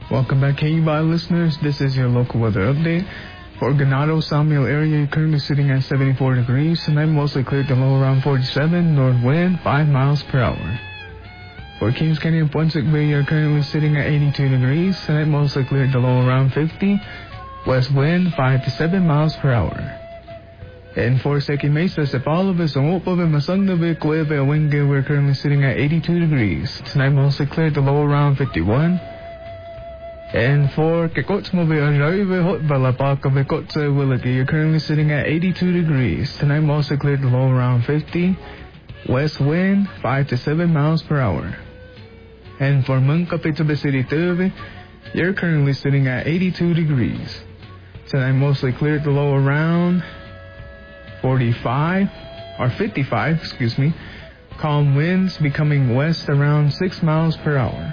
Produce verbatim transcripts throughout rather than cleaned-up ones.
Welcome back, K U B I listeners. This is your local weather update. For Ganado, Sawmill area, you're currently sitting at seventy-four degrees. Tonight, mostly clear to low around forty-seven. North wind, five miles per hour. For Kings County and Poinsett Bay, you're currently sitting at eighty-two degrees. Tonight, mostly clear to low around fifty. West wind, five to seven miles per hour. And for Seki Mesa, Sepalabas, and Wopave, Masangnabe, Cueve, Awenge, we're currently sitting at eighty-two degrees. Tonight, mostly clear to low around fifty-one. And for Kekotsmobe, Araive, Hot Valapaka, Vekotse, Willaki, you're currently sitting at eighty-two degrees. Tonight, mostly clear to low around fifty. West wind, five to seven miles per hour. And for Munkapitabe City, Tuve, you're currently sitting at eighty-two degrees. Tonight, mostly clear to low around forty-five, or fifty-five, excuse me. Calm winds becoming west around six miles per hour.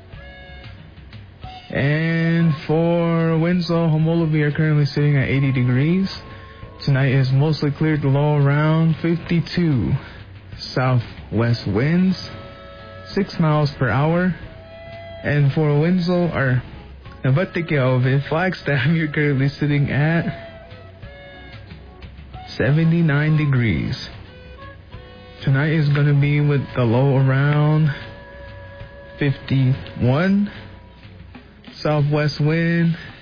And for Winslow, Homology are currently sitting at eighty degrees. Tonight is mostly clear to low around fifty-two. Southwest winds, six miles per hour. And for Winslow, or Nabatikyo, Flagstaff, you're currently sitting at seventy-nine degrees. Tonight is going to be with the low around fifty-one. Southwest wind,